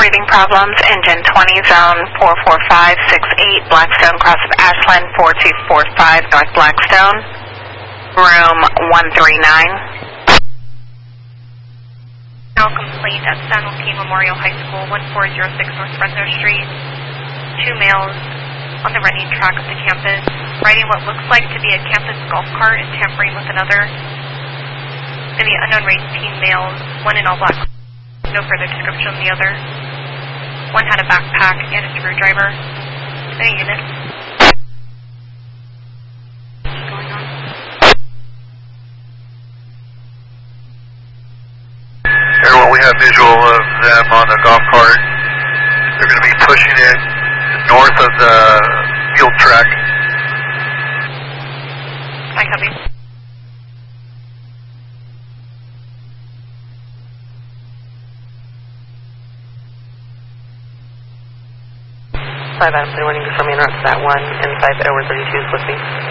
breathing problems. Engine 20, zone 44568, Blackstone, cross of Ashland, 4245, North Blackstone, room 139. Now complete at San Joaquin Memorial High School, 1406 North Fresno Street. 2 males on the running track of the campus, riding what looks like to be a campus golf cart and tampering with another. And the unknown race teen males, one in all black. No further description of the other. One had a backpack and a screwdriver. Any unit. Going on. Everyone, we have visual of them on the golf cart. They're going to be pushing it north of the field track. I copy. Five Adams 31 confirming route to that one, and 5 Edward 32 is listening.